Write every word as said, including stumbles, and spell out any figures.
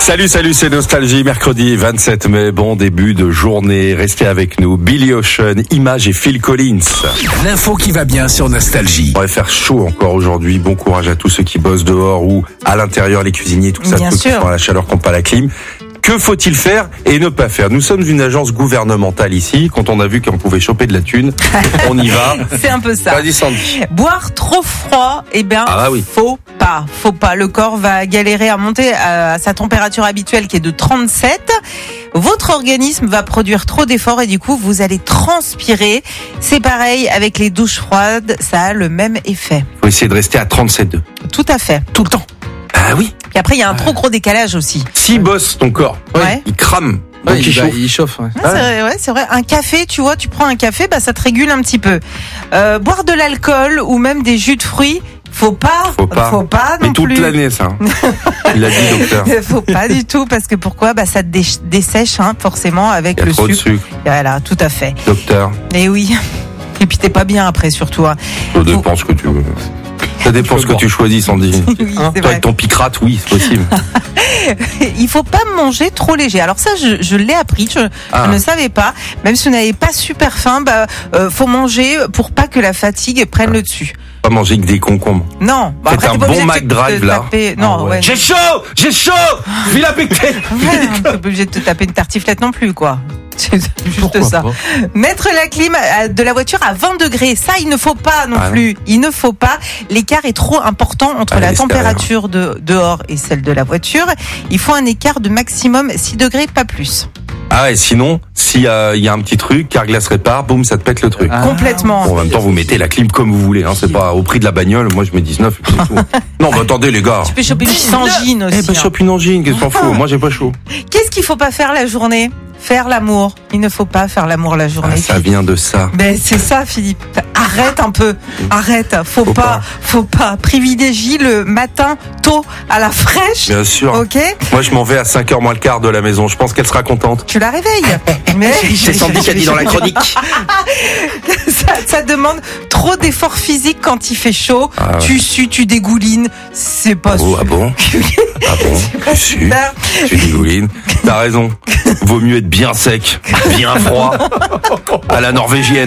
Salut, salut, c'est Nostalgie, mercredi vingt-sept mai, bon début de journée, restez avec nous. Billy Ocean, Image et Phil Collins. L'info qui va bien sur Nostalgie. On va faire chaud encore aujourd'hui, bon courage à tous ceux qui bossent dehors ou à l'intérieur, les cuisiniers, tout ça, Bien tous sûr. qui font la chaleur, qui n'ont pas la clim. Que faut-il faire et ne pas faire? Nous sommes une agence gouvernementale ici. Quand on a vu qu'on pouvait choper de la thune, on y va. C'est un peu ça. Vas-y, Sandy. Boire trop froid, eh bien, Ah bah oui. faut pas, faut pas. Le corps va galérer à monter à sa température habituelle qui est de trente-sept. Votre organisme va produire trop d'efforts et du coup, vous allez transpirer. C'est pareil avec les douches froides, ça a le même effet. Faut essayer de rester à trente-sept degrés. Tout à fait. Tout le temps. Ah oui. Et après, il y a un trop gros décalage aussi. S'il bosse ton corps, Ouais. il crame. Donc Ouais, il il, chauffe. va- il chauffe. Ouais. Ouais, c'est vrai, ouais, c'est vrai. Un café, tu vois, tu prends un café, bah ça te régule un petit peu. Euh, boire de l'alcool ou même des jus de fruits, faut pas, Faut pas. faut pas non Mais toute plus. l'année, ça. Il a dit, docteur. Faut pas du tout parce que pourquoi? Bah ça te dé- dessèche hein, forcément avec Il y a le trop de sucre. sucre, Voilà, tout à fait. docteur. Et oui. Et puis t'es pas bien après surtout. Hein. Ça dépend ce que tu veux. Ça dépend ce que tu choisis, Sandy. Oui, Hein, c'est Toi, vrai. avec ton picrate, oui, c'est possible. Il faut pas manger trop léger. Alors ça, je, je l'ai appris. Je, Ah. je ne savais pas. Même si vous n'avez pas super faim, bah euh, faut manger pour pas que la fatigue prenne le dessus. Pas manger que des concombres. Non. Bah, Faites après, un t'es pas bon obligé de Mac te- Drive, te là. taper- Non, Ah ouais. ouais. J'ai chaud! J'ai chaud! Ville à Pécté! Ouais, t'es pas obligé de te taper une tartiflette non plus, quoi. C'est juste Pourquoi ça. pas. Mettre la clim euh, de la voiture à vingt degrés, ça, il ne faut pas non Ah plus. Il ne faut pas. L'écart est trop important entre À la l'extérieur. température de dehors et celle de la voiture. Il faut un écart de maximum six degrés, pas plus. Ah, et sinon, s'il y a, il y a un petit truc, Carglass répare, boum, ça te pète le truc. Ah. Complètement. Bon, en même temps, vous mettez la clim comme vous voulez, hein. C'est pas au prix de la bagnole. Moi, je mets dix-neuf, et puis c'est tout. Non, bah, attendez, les gars. Tu peux choper une petite angine aussi. Eh, bah, hein. chope une angine, qu'est-ce qu'on fout? Moi, j'ai pas chaud. Qu'est-ce qu'il faut pas faire la journée? Faire l'amour. Il ne faut pas faire l'amour la journée. Ah, ça vient de ça. Ben c'est ça, Philippe. Arrête un peu. Arrête. Faut, Faut pas, pas. faut pas. Privilégie le matin tôt à la fraîche. Bien sûr. Ok. Moi, je m'en vais à cinq heures moins le quart de la maison. Je pense qu'elle sera contente. Tu la réveilles. Mais C'est Sandy qui a dit dans la chronique. ça, ça demande trop d'efforts physiques quand il fait chaud. Ah ouais. Tu sues, tu dégoulines. C'est pas Oh, ah bon? Ah bon? Tu sues, super. tu dégoulines. T'as raison. Vaut mieux être bien sec, bien froid, à la norvégienne.